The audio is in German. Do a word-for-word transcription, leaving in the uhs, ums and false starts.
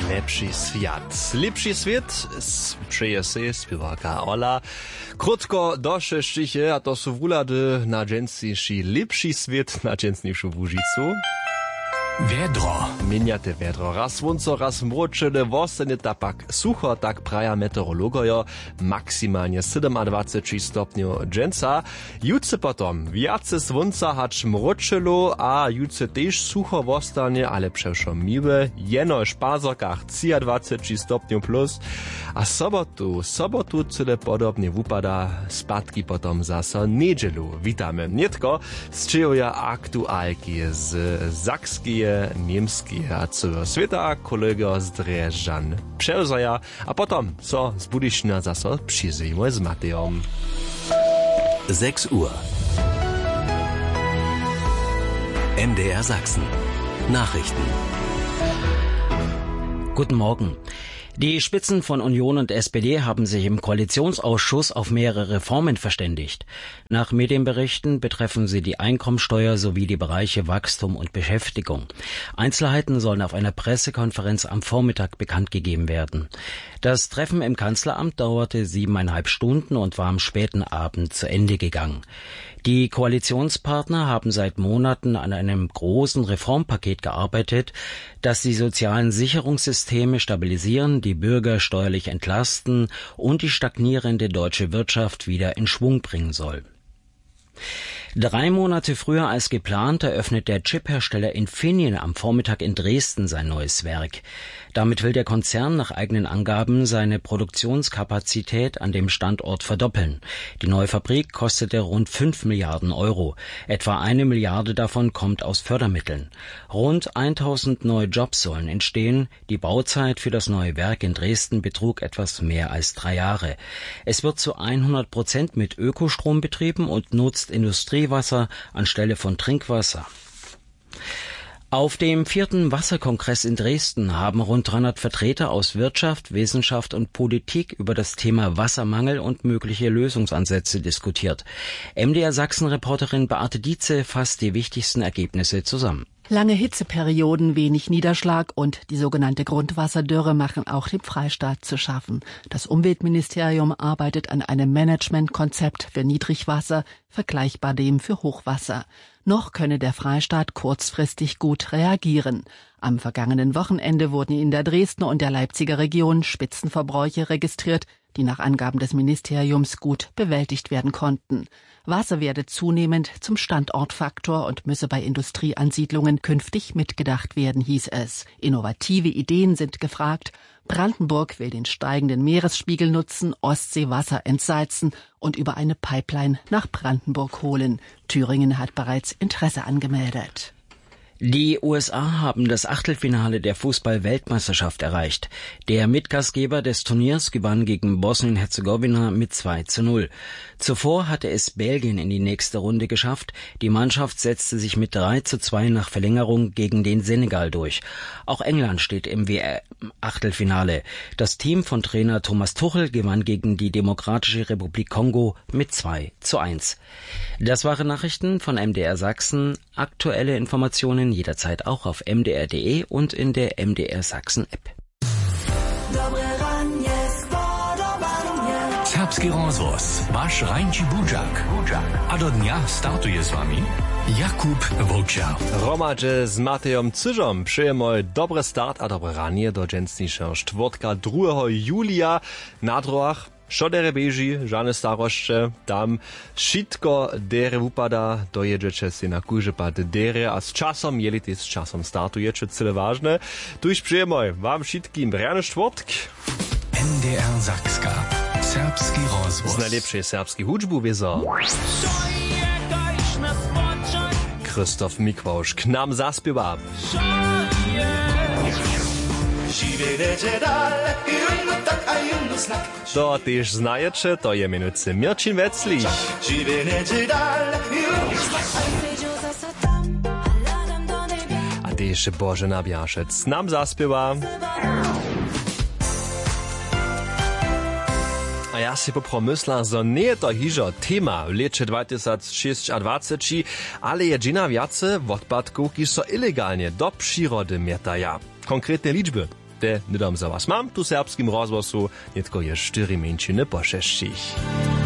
Lepszy świat. Lepszy świat sprzeje się śpiewarka Ola. Krótko dosze szczycie, a to są wulady na dżęsniejszy lepszy świat na dżęsniejszą Łużycu. Wiedro. Miniate wiedro. Raz słonco, raz mroczene, wostanie tak sucho, tak praja meteorologojo, maksymalnie dwadzieścia siedem stopniów dżęca. Jutce potom wiace słonca hacz mroczelo, a jutce też sucho wostanie, ale przeszło miłe, jeno szpazokach dwadzieścia trzy stopniów plus, a sobotu, sobotu cyle podobnie wupada, spadki potom zasa niedzielu. Witamy. Nietko z czyjoja aktualki z Zakskiej, niemskie a całego świata, kolego z Drzeżan przełzaja, a potom co z Budyszna zaso przyjrzyjmy z Mateją. sechs Uhr. M D R Sachsen. Nachrichten. Guten Morgen. Die Spitzen von Union und S P D haben sich im Koalitionsausschuss auf mehrere Reformen verständigt. Nach Medienberichten betreffen sie die Einkommensteuer sowie die Bereiche Wachstum und Beschäftigung. Einzelheiten sollen auf einer Pressekonferenz am Vormittag bekannt gegeben werden. Das Treffen im Kanzleramt dauerte siebeneinhalb Stunden und war am späten Abend zu Ende gegangen. Die Koalitionspartner haben seit Monaten an einem großen Reformpaket gearbeitet, das die sozialen Sicherungssysteme stabilisieren, die Bürger steuerlich entlasten und die stagnierende deutsche Wirtschaft wieder in Schwung bringen soll. Drei Monate früher als geplant eröffnet der Chiphersteller Infineon am Vormittag in Dresden sein neues Werk. Damit will der Konzern nach eigenen Angaben seine Produktionskapazität an dem Standort verdoppeln. Die neue Fabrik kostete rund fünf Milliarden Euro. Etwa eine Milliarde davon kommt aus Fördermitteln. Rund tausend neue Jobs sollen entstehen. Die Bauzeit für das neue Werk in Dresden betrug etwas mehr als drei Jahre. Es wird zu hundert Prozent mit Ökostrom betrieben und nutzt Industriewasser anstelle von Trinkwasser. Auf dem vierten Wasserkongress in Dresden haben rund dreihundert Vertreter aus Wirtschaft, Wissenschaft und Politik über das Thema Wassermangel und mögliche Lösungsansätze diskutiert. M D R Sachsen-Reporterin Beate Dietze fasst die wichtigsten Ergebnisse zusammen. Lange Hitzeperioden, wenig Niederschlag und die sogenannte Grundwasserdürre machen auch dem Freistaat zu schaffen. Das Umweltministerium arbeitet an einem Managementkonzept für Niedrigwasser, vergleichbar dem für Hochwasser. Noch könne der Freistaat kurzfristig gut reagieren. Am vergangenen Wochenende wurden in der Dresdner und der Leipziger Region Spitzenverbräuche registriert, die nach Angaben des Ministeriums gut bewältigt werden konnten. Wasser werde zunehmend zum Standortfaktor und müsse bei Industrieansiedlungen künftig mitgedacht werden, hieß es. Innovative Ideen sind gefragt. Brandenburg will den steigenden Meeresspiegel nutzen, Ostseewasser entsalzen und über eine Pipeline nach Brandenburg holen. Thüringen hat bereits Interesse angemeldet. Die U S A haben das Achtelfinale der Fußball-Weltmeisterschaft erreicht. Der Mitgastgeber des Turniers gewann gegen Bosnien-Herzegowina mit zwei zu null. Zuvor hatte es Belgien in die nächste Runde geschafft. Die Mannschaft setzte sich mit drei zu zwei nach Verlängerung gegen den Senegal durch. Auch England steht im W M-Achtelfinale. Das Team von Trainer Thomas Tuchel gewann gegen die Demokratische Republik Kongo mit zwei zu eins. Das waren Nachrichten von M D R Sachsen. Aktuelle Informationen jederzeit auch auf m d r punkt d e und in der M D R Sachsen App. Serbski rozhlas, váš Rajnči Budžak. A do dnia startuje s vami Jakub Vlčar. Romadže z Matejom Cyžom přejeme dobry start a dobre ranie do dżęsniejszego czwartka drugiego julia na droach. Šodere beži, žane starošće, tam šitko dere upada, dojeđeće si na kužepad dere, a s časom, jelite s časom startujeće, cele važne. Tuž přejemoj, vam šitkim rjane štvrtk. M D R Sakska. Serbski rozhlas. Z najlepšej serbski hudžbu vizo. Krzysztof Mikwosz k nam zaspiewa. To też znajecie, to je minuty Mirčin Veclík. A też Bożena Biaszec nam zaspiewa. A ja si popomyslam, że nie je to hižo tema w lecie dwa tysiące dwadzieścia, ale je dżina wiace odpadków, ki so ilegalnie do przyrody mietaja. Konkretne liczby. Te nidom za was mam tu serbskim rozwosu, nitko je štyri menšiny po šešćich.